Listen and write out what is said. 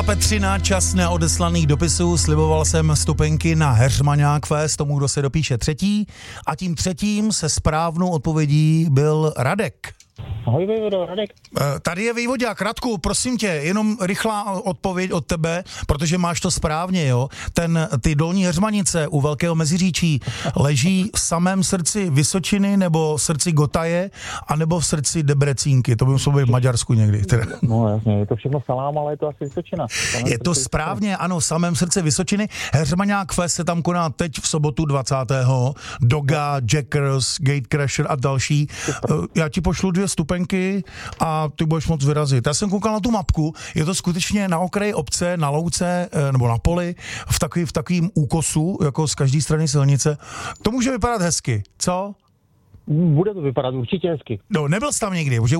Petřina, čas neodeslaných dopisů, sliboval jsem stupenky na Heřmaňák Fest, tomu, kdo se dopíše třetí, a tím třetím se správnou odpovědí byl Radek. Ahoj, Vejvodo, Radek. Tady je Vejvodák. Radku, prosím tě, jenom rychlá odpověď od tebe, protože máš to správně, jo. Ty Dolní Heřmanice u Velkého Meziříčí leží v samém srdci Vysočiny nebo v srdci Gotaje, anebo v srdci Debrecínky. To by muselo být v Maďarsku někdy. Teda. No jasně, je to všechno salám, ale je to asi Vysočina. Je to správně, ano, v samém srdci Vysočiny. Heřmaňák Fest se tam koná teď v sobotu 20. Doga, Jackers, Gatecrasher a další. Já ti pošlu 2 stupenky a ty budeš moc vyrazit. Já jsem koukal na tu mapku, je to skutečně na okraji obce, na louce nebo na poli, v takovým úkosu, jako z každé strany silnice. To může vypadat hezky, co? Bude to vypadat určitě hezky. No, nebyl jsi tam nikdy,